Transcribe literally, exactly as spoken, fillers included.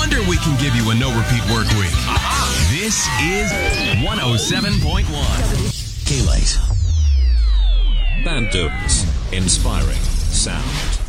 wonder we can give you a no-repeat work week. This is one oh seven point one. K-Light. Band Dudes. Inspiring sound.